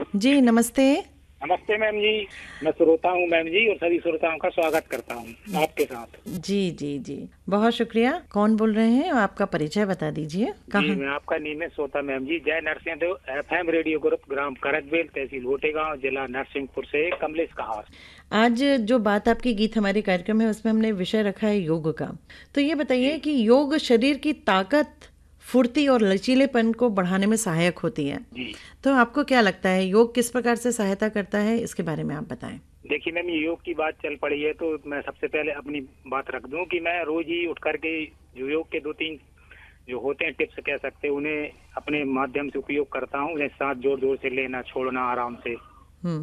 जी नमस्ते। नमस्ते मैम जी। मैं श्रोता हूँ मैम जी, और सभी श्रोताओं का स्वागत करता हूँ आपके साथ। जी जी जी, बहुत शुक्रिया। कौन बोल रहे हैं और आपका परिचय बता दीजिए, जी, कहाँ? मैं आपका नियमित श्रोता मैम जी, जय नरसिंहदेव एफएम रेडियो ग्रुप, ग्राम करकबेल, तहसील गोटेगांव, जिला नरसिंहपुर से कमलेश कहार। आज जो बात आपकी गीत हमारे कार्यक्रम है उसमें हमने विषय रखा है योग का। तो ये बताइए जी कि योग शरीर की ताकत, फुर्ती और लचीलेपन को बढ़ाने में सहायक होती है। जी। तो आपको क्या लगता है योग किस प्रकार से सहायता करता है, इसके बारे में आप बताएं। देखिए मैम, ये योग की बात चल पड़ी है तो मैं सबसे पहले अपनी बात रख दूं कि मैं रोज ही उठ करके जो योग के 2-3 जो होते हैं टिप्स कह सकते हैं, उन्हें अपने माध्यम से उपयोग करता हूँ। जैसे सांस जोर जोर से लेना, छोड़ना आराम से। हम्म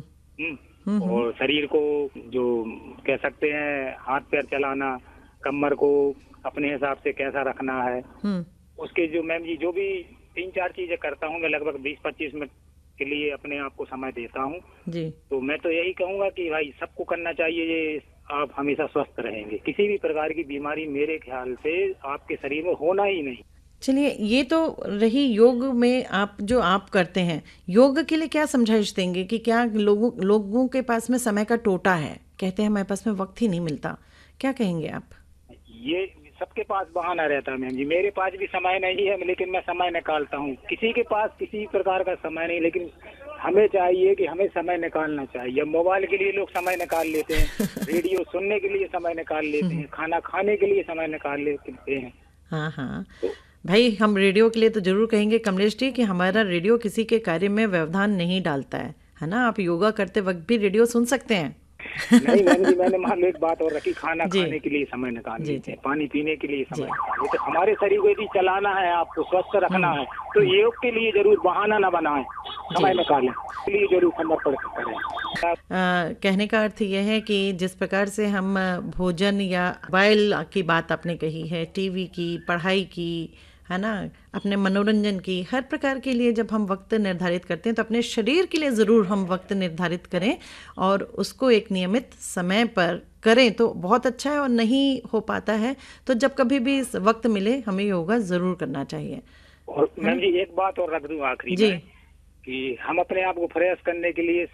हम्म। और शरीर को जो कह सकते हैं हाथ पैर चलाना, कमर को अपने हिसाब से कैसा रखना है, हम्म। उसके जो मैम जी जो भी 3-4 चीजें करता हूँ मैं, लगभग 20-25 मिनट के लिए अपने आप को समय देता हूँ। जी। तो मैं तो यही कहूंगा कि भाई सबको करना चाहिए ये। आप हमेशा स्वस्थ रहेंगे, किसी भी प्रकार की बीमारी मेरे ख्याल से आपके शरीर में होना ही नहीं। चलिए, ये तो रही योग में आप जो आप करते हैं। योग के लिए क्या समझाइश देंगे कि क्या लोगों के पास में समय का टोटा है, कहते हैं हमारे पास में वक्त ही नहीं मिलता, क्या कहेंगे आप? ये सबके पास बहाना रहता है मैम जी। मेरे पास भी समय नहीं है, लेकिन मैं समय निकालता हूँ। किसी के पास किसी प्रकार का समय नहीं, लेकिन हमें चाहिए कि हमें समय निकालना चाहिए। मोबाइल के लिए लोग समय निकाल लेते हैं, रेडियो सुनने के लिए समय निकाल लेते हैं, खाना खाने के लिए समय निकाल लेते हैं। हाँ हाँ, तो भाई हम रेडियो के लिए तो जरूर कहेंगे कमलेश जी कि हमारा रेडियो किसी के कार्य में व्यवधान नहीं डालता है ना। आप योगा करते वक्त भी रेडियो सुन सकते हैं। नहीं मैम जी, मैंने मान लो एक बात और रखी, खाना जी खाने के लिए समय निकाल जी लेते जी हैं, पानी पीने के लिए समय जी। निकाल लेते हैं। हमारे शरीर को यदि चलाना है, आपको स्वस्थ रखना हम्म है, तो हम्म। योग के लिए जरूर बहाना ना बनाएं, जी। समय निकालें, इसके लिए जरूर समर्पण करें। कहने का अर्थ यह है कि जिस प्रकार से हम भोजन या मोबाइल की बात आपने कही है, टीवी की, पढ़ाई की, है ना, अपने मनोरंजन की, हर प्रकार के लिए जब हम वक्त निर्धारित करते हैं तो अपने शरीर के लिए ज़रूर हम वक्त निर्धारित करें और उसको एक नियमित समय पर करें तो बहुत अच्छा है। और नहीं हो पाता है तो जब कभी भी वक्त मिले हमें योगा ज़रूर करना चाहिए, और है मैम ना। जी एक बात और रख दूं आखिरी जी। में, कि हम अपने आप को फ्रेश करने के लिए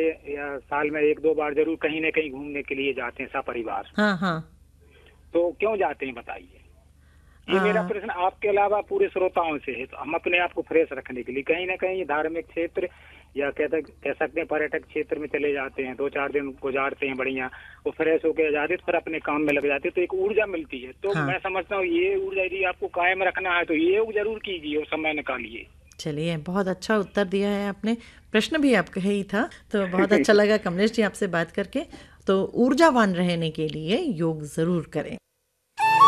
साल में 1-2 बार जरूर कहीं न कहीं घूमने के लिए जाते हैं सपरिवार। हाँ हाँ। तो क्यों जाते हैं बताइए? ये मेरा आ, प्रश्न आपके अलावा पूरे श्रोताओं से है। तो हम अपने आप को फ्रेश रखने के लिए कहीं ना कहीं धार्मिक क्षेत्र या कह सकते हैं पर्यटक क्षेत्र में चले जाते हैं, 2-4 दिन गुजारते हैं बढ़िया, वो फ्रेश होकर जाते हैं, फिर अपने काम में लग जाते हैं, तो एक ऊर्जा मिलती है। तो हाँ, मैं समझता हूँ ये ऊर्जा यदि आपको कायम रखना है तो ये योग जरूर कीजिए और समय निकालिए। चलिए, बहुत अच्छा उत्तर दिया है आपने। प्रश्न भी आपका ही था, तो बहुत अच्छा लगा कमलेश जी आपसे बात करके। तो ऊर्जावान रहने के लिए योग ज़रूर करें।